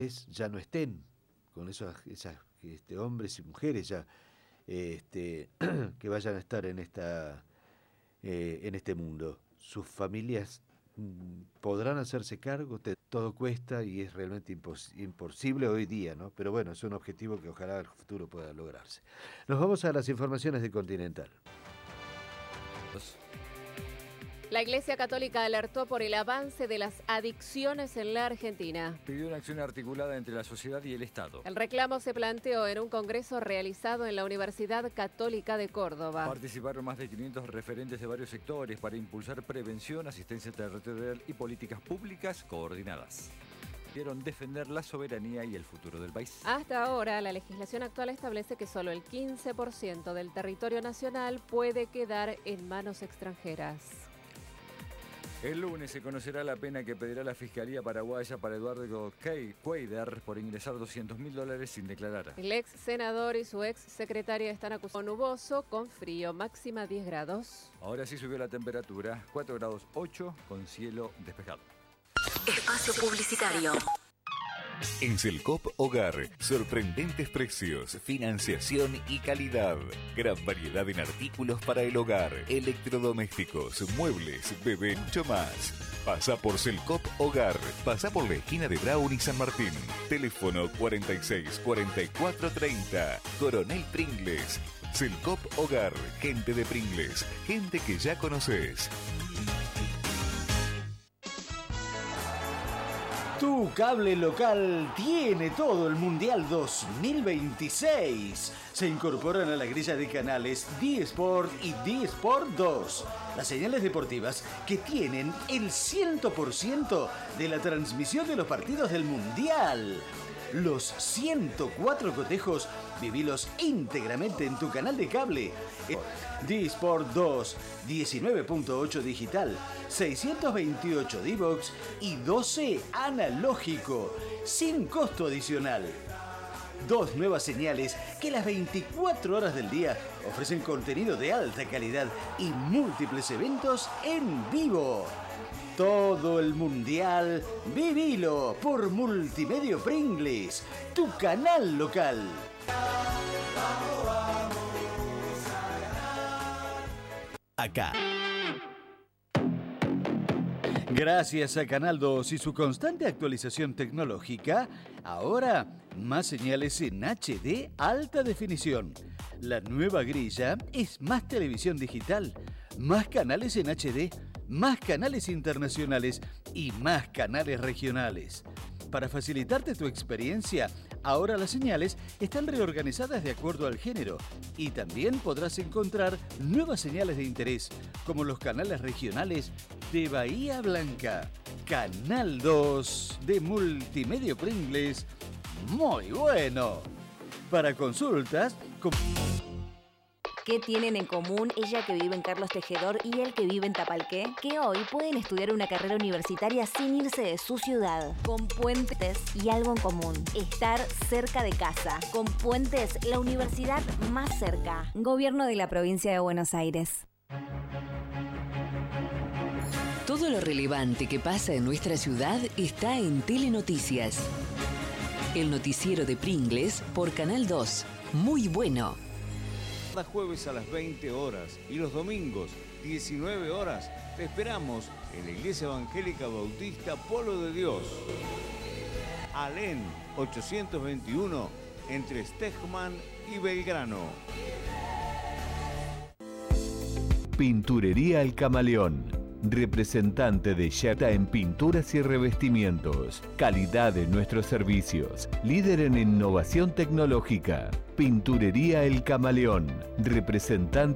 ya no estén, con esas hombres y mujeres ya que vayan a estar en este mundo. Sus familias podrán hacerse cargo, todo cuesta y es realmente imposible hoy día, ¿no? Pero bueno, es un objetivo que ojalá en el futuro pueda lograrse. Nos vamos a las informaciones de Continental. La Iglesia Católica alertó por el avance de las adicciones en la Argentina. Pidió una acción articulada entre la sociedad y el Estado. El reclamo se planteó en un congreso realizado en la Universidad Católica de Córdoba. Participaron más de 500 referentes de varios sectores para impulsar prevención, asistencia territorial y políticas públicas coordinadas. Quisieron defender la soberanía y el futuro del país. Hasta ahora, la legislación actual establece que solo el 15% del territorio nacional puede quedar en manos extranjeras. El lunes se conocerá la pena que pedirá la Fiscalía paraguaya para Eduardo Cuader por ingresar $200.000 sin declarar. El ex senador y su ex secretaria están acusados nuboso con frío, máxima 10 grados. Ahora sí subió la temperatura, 4 grados 8 con cielo despejado. Espacio publicitario. En Selcop Hogar, sorprendentes precios, financiación y calidad. Gran variedad en artículos para el hogar, electrodomésticos, muebles, bebé, mucho más. Pasa por Selcop Hogar. Pasa por la esquina de Brown y San Martín. Teléfono 46 44 30. Coronel Pringles. Selcop Hogar. Gente de Pringles. Gente que ya conoces. Tu cable local tiene todo el Mundial 2026. Se incorporan a la grilla de canales D-Sport y D-Sport 2. Las señales deportivas que tienen el 100% de la transmisión de los partidos del Mundial. Los 104 cotejos, vivilos íntegramente en tu canal de cable. D-Sport 2, 19.8 digital, 628 D-Box y 12 analógico, sin costo adicional. Dos nuevas señales que las 24 horas del día ofrecen contenido de alta calidad y múltiples eventos en vivo. Todo el mundial, vivilo por Multimedio Pringles, tu canal local. Acá. Gracias a Canal 2 y su constante actualización tecnológica, ahora más señales en HD alta definición. La nueva grilla es más televisión digital, más canales en HD, más canales internacionales y más canales regionales. Para facilitarte tu experiencia, ahora las señales están reorganizadas de acuerdo al género y también podrás encontrar nuevas señales de interés, como los canales regionales de Bahía Blanca. Canal 2 de Multimedio Pringles, muy bueno. Para consultas... ¿Qué tienen en común ella que vive en Carlos Tejedor y él que vive en Tapalqué? Que hoy pueden estudiar una carrera universitaria sin irse de su ciudad, con Puentes y algo en común: estar cerca de casa. Con Puentes, la universidad más cerca. Gobierno de la Provincia de Buenos Aires. Todo lo relevante que pasa en nuestra ciudad está en Telenoticias. El noticiero de Pringles por Canal 2. Muy bueno. Cada jueves a las 20 horas y los domingos 19 horas te esperamos en la Iglesia Evangélica Bautista Polo de Dios. Alén 821 entre Stegman y Belgrano. Pinturería El Camaleón. Representante de Yata en pinturas y revestimientos. Calidad en nuestros servicios. Líder en innovación tecnológica. Pinturería El Camaleón. Representante